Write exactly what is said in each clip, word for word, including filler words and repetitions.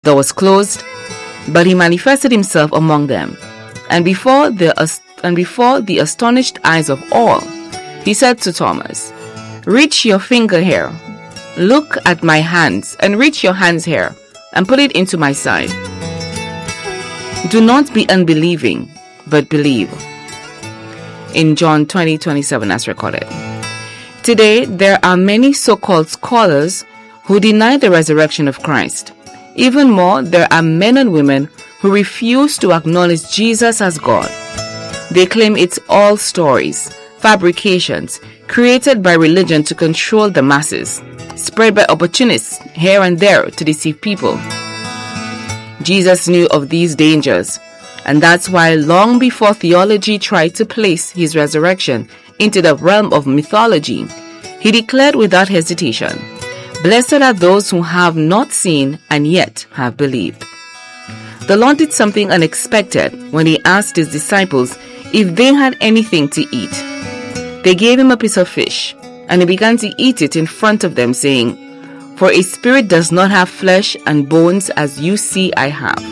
door was closed, but he manifested himself among them. And before the and before the astonished eyes of all, he said to Thomas, "Reach your finger here. Look at my hands, and reach your hands here, and put it into my side. Do not be unbelieving, but believe." In John twenty twenty-seven as recorded. Today, there are many so-called scholars who deny the resurrection of Christ. Even more, there are men and women who refuse to acknowledge Jesus as God. They claim it's all stories, fabrications, created by religion to control the masses, spread by opportunists here and there to deceive people. Jesus knew of these dangers, and that's why long before theology tried to place his resurrection into the realm of mythology, he declared without hesitation, "Blessed are those who have not seen and yet have believed." The Lord did something unexpected when he asked his disciples if they had anything to eat. They gave him a piece of fish, and he began to eat it in front of them, saying, "For a spirit does not have flesh and bones as you see I have."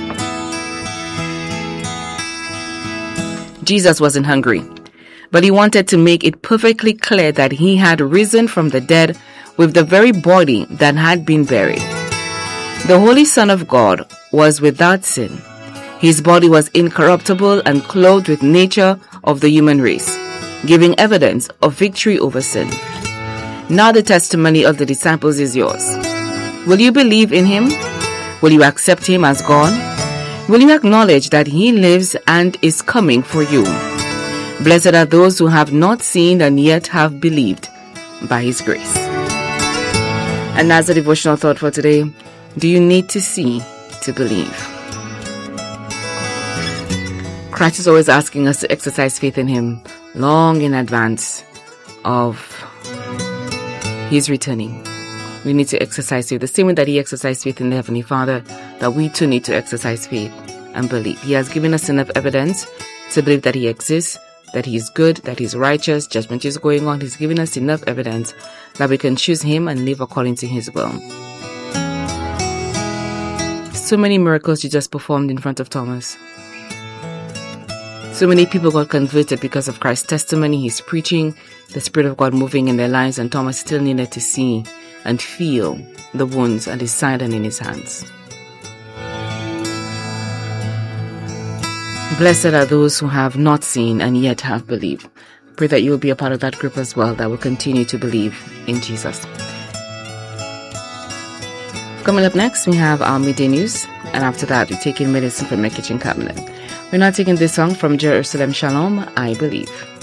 Jesus wasn't hungry, but he wanted to make it perfectly clear that he had risen from the dead with the very body that had been buried. The Holy Son of God was without sin. His body was incorruptible and clothed with nature of the human race, giving evidence of victory over sin. Now the testimony of the disciples is yours. Will you believe in him? Will you accept him as God? Will you acknowledge that he lives and is coming for you? Blessed are those who have not seen and yet have believed by his grace. And as a devotional thought for today, do you need to see to believe? Christ is always asking us to exercise faith in him long in advance of his returning. We need to exercise faith the same way that he exercised faith in the Heavenly Father, that we too need to exercise faith and believe. He has given us enough evidence to believe that he exists, that he is good, that he is righteous, judgment is going on. He's given us enough evidence that we can choose him and live according to his will. So many miracles Jesus performed in front of Thomas. So many people got converted because of Christ's testimony, his preaching, the Spirit of God moving in their lives, and Thomas still needed to see and feel the wounds at his side and in his hands. Blessed are those who have not seen and yet have believed. Pray that you will be a part of that group as well that will continue to believe in Jesus. Coming up next, we have our midday news, and after that, we're taking medicine from my kitchen cabinet. We're now taking this song from Jerusalem Shalom, I Believe.